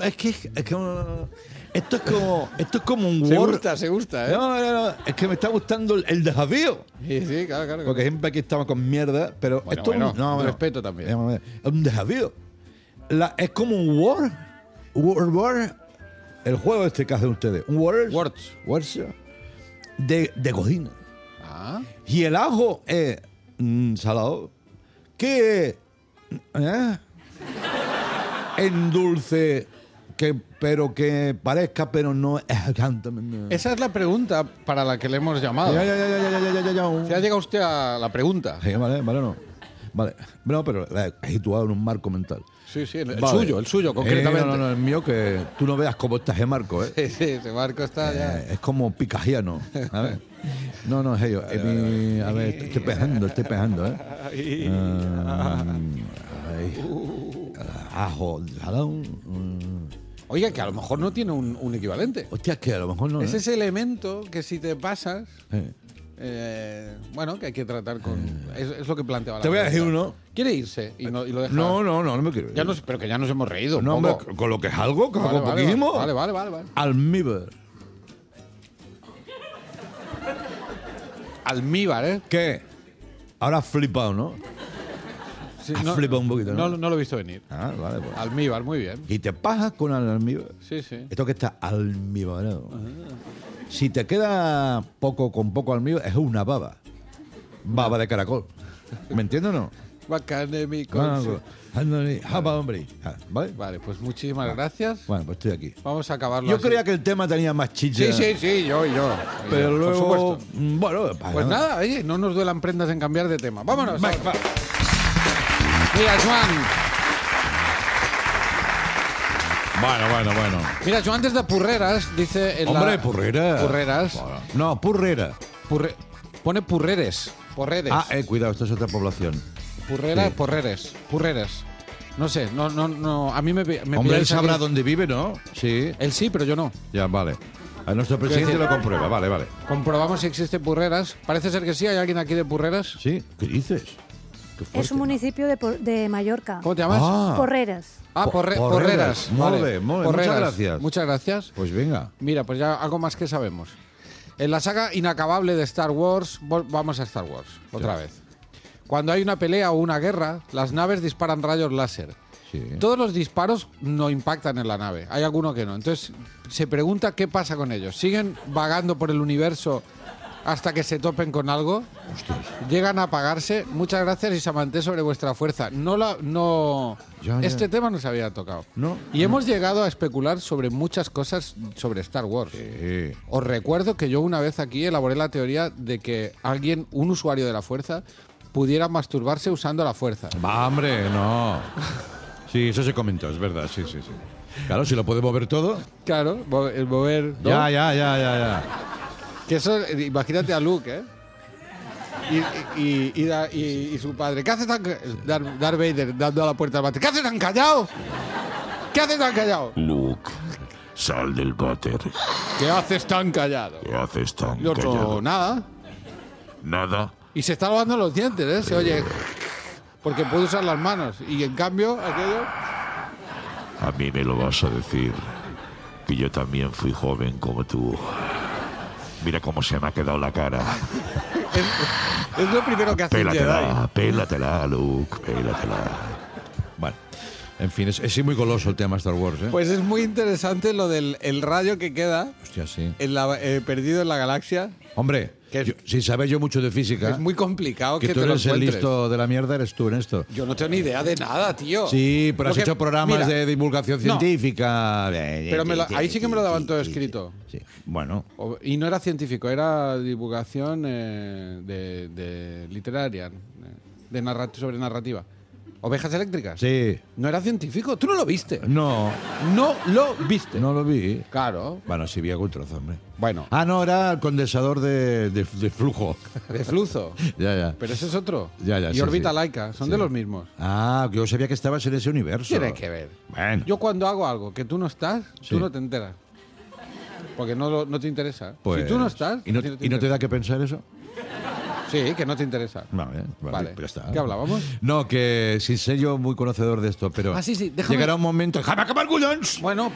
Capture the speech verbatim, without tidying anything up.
es que, es que uh, esto es como esto es como un Se Word. gusta, se gusta, ¿eh? No, no, no, es que me está gustando el, el desafío. Sí, sí, claro, claro. Porque siempre aquí estamos con mierda, pero Bueno, esto bueno, no, un bueno, respeto también. Es un desafío. La, es como un Word. Word, Word. El juego este que hacen ustedes. Un Word. Words. Words. De, de cocina. Ah. Y el ajo es mm, salado. ¿Qué es? ¿Eh? En dulce, que, pero que parezca, pero no es. Esa es la pregunta para la que le hemos llamado. Ya, ya, ya, ya, ya, ya, ya, ya. Si ha llegado usted a la pregunta. Sí, vale, vale, no. Vale. No, pero la he situado en un marco mental. Sí, sí, el, el Vale. suyo, el suyo, concretamente. Eh, no, no, no, el mío, que tú no veas cómo está ese marco, ¿eh? Sí, sí, ese barco está ya. Eh, es como picajiano. A ver. No, no, es ello. Es mi- a ver, estoy pegando, estoy pegando, ¿eh? Ah, ay. Ajo, salado. mm. Oiga, que a lo mejor no tiene un, un equivalente. Hostia, es que a lo mejor no. Es ¿eh? ese elemento que si te pasas, Eh. eh, bueno, que hay que tratar con... Es, es lo que planteaba la Te voy a decir pregunta. uno. ¿Quiere irse y, no, y lo deja? No, no, no, no me quiero ir. Ya nos, pero que ya nos hemos reído un No, hombre, poco. con lo que es algo, que Vale, hago vale, poquísimo. vale, vale, vale, vale. Almíbar. Almíbar, ¿eh? ¿Qué? Ahora has flipado, ¿no? Sí, Has flipado un poquito, ¿no? no, no lo he visto venir. Ah, vale, pues. Almíbar, muy bien. Y te pajas con el almíbar. Sí, sí. Esto que está almíbarado. Si te queda poco con poco almíbar, es una baba. Baba de caracol. ¿Me entiendes o no? Bacane, Ah, ándale, japa, hombre. Ah, ¿Vale? Vale, pues muchísimas gracias. Bueno, pues estoy aquí. Vamos a acabarlo Yo así. creía que el tema tenía más chicha. Sí, sí, sí, yo, yo. Pero Yo, luego. Por supuesto. mm, Bueno, Pues nada, oye, no nos duelan prendas en cambiar de tema. Vámonos. Va, va. Mira, Joan. Bueno, bueno, bueno. Mira, Joan desde Purreras dice... En Hombre, la... purrera. Purreras. No, purrera. Purre- Pone Purreres. Porreres. Ah, eh, cuidado, esta es otra población. Purreras, sí. Porreres. Purreres. No sé, no, no, no. A mí me, me Hombre, él pilláis sabrá aquí. dónde vive, ¿no? Sí. Él sí, pero yo no. Ya, vale. A nuestro presidente decir- lo comprueba, vale, vale. Comprobamos si existe Purreras. Parece ser que sí. ¿Hay alguien aquí de Purreras? ¿Sí? ¿Qué dices? Qué Es fuerte. un municipio de, Por- de Mallorca. ¿Cómo te llamas? Ah, Porreras. Ah, Po- porre- Porreras. Porreras. Molt Vale. bé, molt bé. Porreras. Muchas gracias. Muchas gracias. pues venga. Mira, pues ya algo más que sabemos. En la saga inacabable de Star Wars, vol- vamos a Star Wars, otra Ya. vez. Cuando hay una pelea o una guerra, las naves disparan rayos láser. Sí. Todos los disparos no impactan en la nave, hay alguno que no. Entonces se pregunta qué pasa con ellos. ¿Siguen vagando por el universo hasta que se topen con algo? ¿Llegan a apagarse? Muchas gracias y se manté sobre vuestra fuerza. No la, no. Ya, ya. Este tema no se había tocado. No, Y hemos llegado a especular sobre muchas cosas sobre Star Wars. Sí. Os recuerdo que yo una vez aquí elaboré la teoría de que alguien, un usuario de la fuerza, pudiera masturbarse usando la fuerza. Va, hombre, no. Sí, eso se comentó, es verdad, sí, sí, sí. Claro, si lo puede mover todo. Claro, mo- el mover. ¿no? Ya, ya, ya, ya, ya. Que eso, eh, imagínate a Luke, ¿eh? Y, y, y, da- y- y su padre. ¿Qué hace tan ca- Dar- Darth Vader dando a la puerta al bate? ¿Qué hace tan callado? ¿Qué hace tan callado? Luke, sal del váter. ¿Qué haces tan callado? ¿Qué haces tan Y otro, callado? nada. Nada. Y se está lavando los dientes, ¿eh? Se oye. Porque puede usar las manos. Y en cambio, aquello. A mí me lo vas a decir. Que yo también fui joven como tú. Mira cómo se me ha quedado la cara. Es, es lo primero que hace un Jedi. Pélatela, pélatela, Luke, pélatela. Bueno, en fin, es, es muy goloso el tema Star Wars, ¿eh? Pues es muy interesante lo del el rayo que queda Hostia, sí. en la- eh, perdido en la galaxia. Hombre, Que es- yo- sin saber yo mucho de física, Es muy complicado que, que tú te lo eres el encuentres. listo de la mierda, eres tú en esto. Yo no tengo ni idea de nada, tío. Sí, pero Lo has que- hecho programas mira, de divulgación no. científica. Pero me lo- ahí sí que me lo daban todo escrito. Sí, bueno. o- Y no era científico, era divulgación eh, de, de literaria, de narrat sobre narrativa. ¿Ovejas eléctricas? Sí. No era científico. Tú no lo viste. No, No lo viste. no lo vi. Claro. Bueno, sí vi algún trozo, hombre. Bueno, Ah, no, era el condensador de, de- de flujo. de fluzo. Ya, ya. Pero ese es otro. Ya, ya, y sí, órbita sí. laica. Son Sí. de los mismos. Ah, que yo sabía que estabas en ese universo. Tiene que ver. Bueno. Yo cuando hago algo que tú no estás, Sí. tú no te enteras. Porque no, lo- no te interesa. Pues- si tú no estás... ¿Y no, a ti y no te interesa. da que pensar eso? Sí, que no te interesa. Vale, vale, Vale. pues ya está. ¿Qué hablábamos? No, que sin ser yo muy conocedor de esto, pero Ah, sí, sí, déjame- llegará un momento... ¡Déjame acabar, collons! Bueno,